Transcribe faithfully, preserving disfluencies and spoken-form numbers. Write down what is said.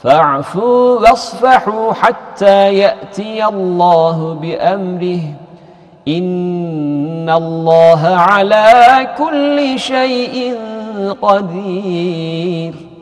فاعفوا واصفحوا حتى يأتي الله بأمره إن الله على كل شيء قدير